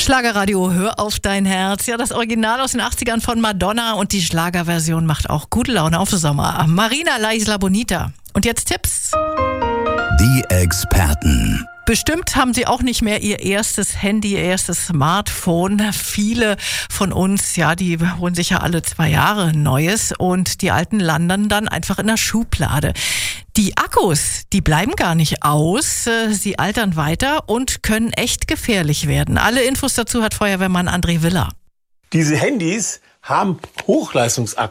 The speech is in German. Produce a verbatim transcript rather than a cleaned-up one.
Schlagerradio, hör auf dein Herz. Ja, das Original aus den achtzigern von Madonna und die Schlagerversion macht auch gute Laune auf Sommer. Marina, La Isla Bonita. Und jetzt Tipps. Die Experten. Bestimmt haben Sie auch nicht mehr Ihr erstes Handy, Ihr erstes Smartphone. Viele von uns, ja, die holen sich ja alle zwei Jahre ein neues und die alten landen dann einfach in der Schublade. Die Akkus, die bleiben gar nicht aus. Sie altern weiter und können echt gefährlich werden. Alle Infos dazu hat Feuerwehrmann André Willer. Diese Handys haben Hochleistungsakkus.